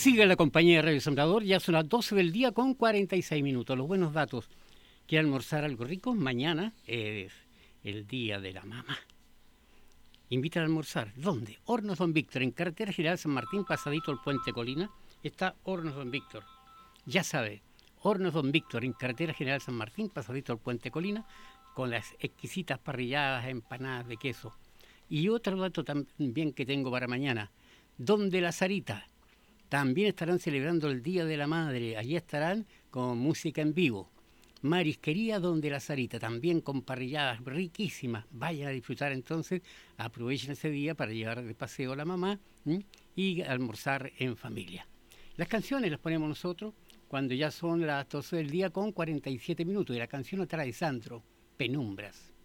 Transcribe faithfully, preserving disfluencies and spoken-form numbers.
Sigue la compañía de Radio Sembrador, ya son las doce del día con cuarenta y seis minutos. Los buenos datos. ¿Quiere almorzar algo rico? Mañana es el día de la mamá. Invita a almorzar. ¿Dónde? Hornos Don Víctor, en carretera General San Martín, pasadito el Puente Colina. Está Hornos Don Víctor. Ya sabe, Hornos Don Víctor, en carretera General San Martín, pasadito el Puente Colina, con las exquisitas parrilladas, empanadas de queso. Y otro dato también que tengo para mañana. Donde la Sarita. También estarán celebrando el Día de la Madre. Allí estarán con música en vivo. Marisquería Donde la Sarita, también con parrilladas riquísimas. Vayan a disfrutar entonces, aprovechen ese día para llevar de paseo a la mamá, ¿m? Y almorzar en familia. Las canciones las ponemos nosotros cuando ya son las doce del día con cuarenta y siete minutos. Y la canción la trae Sandro, Penumbras.